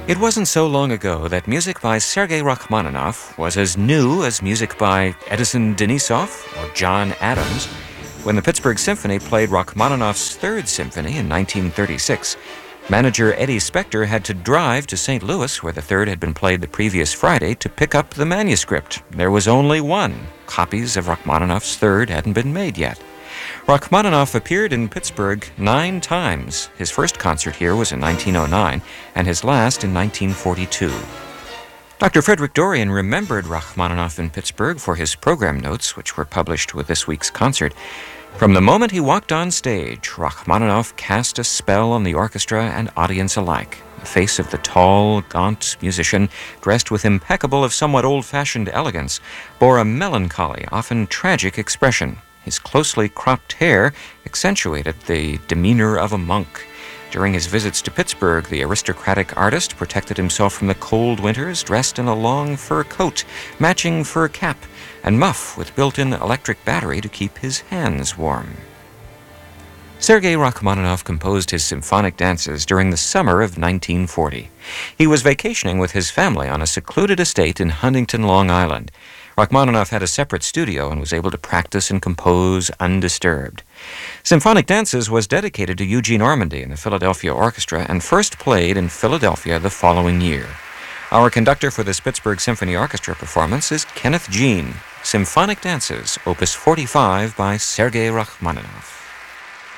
It wasn't so long ago that music by Sergei Rachmaninoff was as new as music by Edison Denisov or John Adams. When the Pittsburgh Symphony played Rachmaninoff's Third Symphony in 1936, manager Eddie Spector had to drive to St. Louis, where the Third had been played the previous Friday, to pick up the manuscript. There was only one. Copies of Rachmaninoff's Third hadn't been made yet. Rachmaninoff appeared in Pittsburgh 9 times. His first concert here was in 1909, and his last in 1942. Dr. Frederick Dorian remembered Rachmaninoff in Pittsburgh for his program notes, which were published with this week's concert. From the moment he walked on stage, Rachmaninoff cast a spell on the orchestra and audience alike. The face of the tall, gaunt musician, dressed with impeccable if somewhat old-fashioned elegance, bore a melancholy, often tragic expression. His closely cropped hair accentuated the demeanor of a monk. During his visits to Pittsburgh, the aristocratic artist protected himself from the cold winters dressed in a long fur coat, matching fur cap, and muff with built-in electric battery to keep his hands warm. Sergei Rachmaninoff composed his symphonic dances during the summer of 1940. He was vacationing with his family on a secluded estate in Huntington, Long Island. Rachmaninoff had a separate studio and was able to practice and compose undisturbed. Symphonic Dances was dedicated to Eugene Ormandy and the Philadelphia Orchestra and first played in Philadelphia the following year. Our conductor for this Pittsburgh Symphony Orchestra performance is Kenneth Jean. Symphonic Dances, Opus 45 by Sergei Rachmaninoff.